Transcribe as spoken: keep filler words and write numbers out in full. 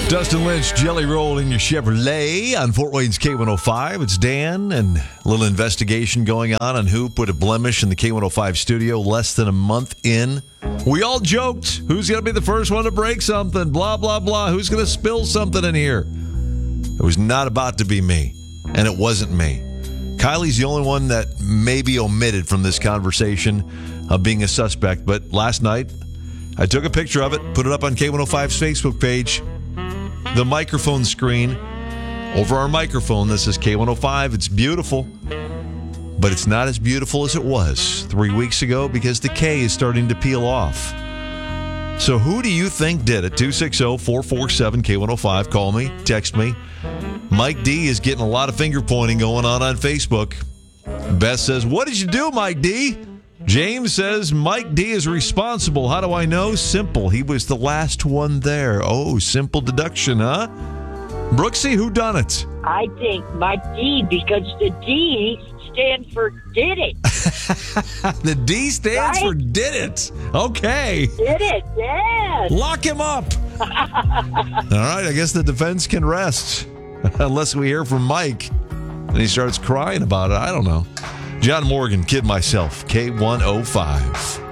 Dustin Lynch, Jelly Roll in your Chevrolet on Fort Wayne's K one oh five. It's Dan, and a little investigation going on on who put a blemish in the K one oh five studio less than a month in. We all joked, who's going to be the first one to break something, blah, blah, blah. Who's going to spill something in here? It was not about to be me, and it wasn't me. Kylie's the only one that may be omitted from this conversation of being a suspect, but last night, I took a picture of it, put it up on K one oh five's Facebook page. The microphone screen over our microphone that says K one oh five. It's beautiful, but it's not as beautiful as it was three weeks ago because the K is starting to peel off. So who do you think did it? two six zero, four four seven, K one oh five. Call me, text me. Mike D is getting a lot of finger pointing going on on Facebook. Beth says, what did you do, Mike D? James says, Mike D is responsible. How do I know? Simple. He was the last one there. Oh, simple deduction, huh? Brooksy, who done it? I think Mike D, because the D stands for did it. The D stands Right? for did it. Okay. Did it, yes. Lock him up. All right, I guess the defense can rest. Unless we hear from Mike and he starts crying about it. I don't know. John Morgan, Kid Myself, K one oh five.